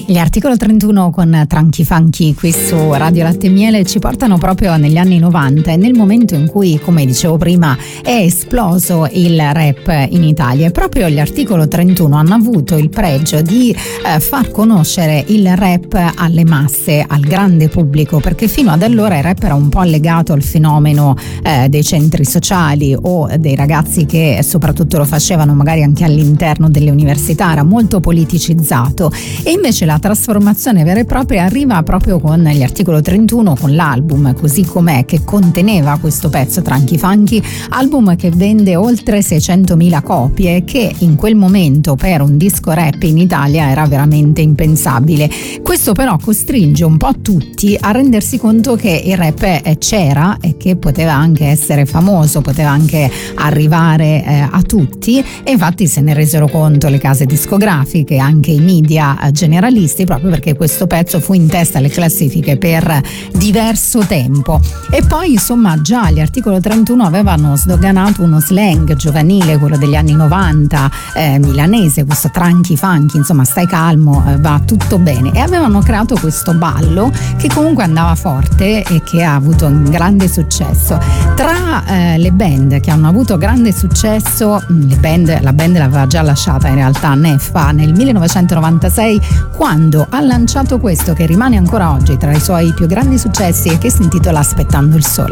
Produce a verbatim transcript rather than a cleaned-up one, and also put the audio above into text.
Gli Articolo trentuno con Tranchi Funky qui su Radio Latte e Miele ci portano proprio negli anni novanta e nel momento in cui, come dicevo prima, è esploso il rap in Italia. E proprio gli Articolo trentuno hanno avuto il pregio di eh, far conoscere il rap alle masse, al grande pubblico, perché fino ad allora il rap era un po' legato al fenomeno eh, dei centri sociali o dei ragazzi che soprattutto lo facevano magari anche all'interno delle università, era molto politicizzato, e invece la trasformazione vera e propria arriva proprio con gli Articolo trentuno, con l'album Così Com'è, che conteneva questo pezzo Tranchi Funky, album che vende oltre seicentomila copie, che in quel momento per un disco rap in Italia era veramente impensabile. Questo però costringe un po' tutti a rendersi conto che il rap c'era e che poteva anche essere famoso, poteva anche arrivare eh, a tutti, e infatti se ne resero conto le case discografiche, anche i media eh, generalisti, proprio perché questo pezzo fu in testa alle classifiche per diverso tempo. E poi insomma già gli Articolo trentuno avevano sdoganato uno slang giovanile, quello degli anni novanta, eh, milanese, questo Tranchi Funky, insomma stai calmo, eh, va tutto bene, e avevano creato questo ballo che comunque andava forte e che ha avuto un grande successo. Tra eh, le band che hanno avuto grande successo, le band, la band l'aveva già lasciata in realtà Neffa nel millenovecentonovantasei, quando ha lanciato questo che rimane ancora oggi tra i suoi più grandi successi e che si intitola Aspettando il sole.